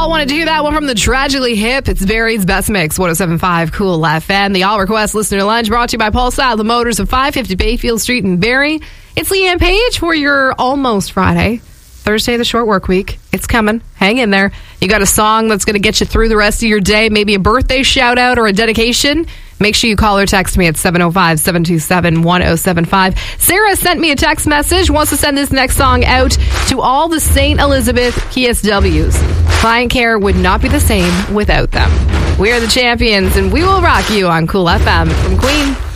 all wanted to hear that one from the Tragically Hip. It's Barry's Best Mix, 107.5 Cool FM. The All Request Listener Lunch brought to you by Paul Style, the Motors of 550 Bayfield Street in Barrie. It's Leanne Page for your almost Friday. Thursday, the short work week. It's coming. Hang in there. You got a song that's going to get you through the rest of your day, maybe a birthday shout out or a dedication. Make sure you call or text me at 705-727-1075. Sarah sent me a text message, wants to send this next song out to all the St. Elizabeth PSWs. Client care would not be the same without them. We are the champions, and we will rock you on Cool FM from Queen.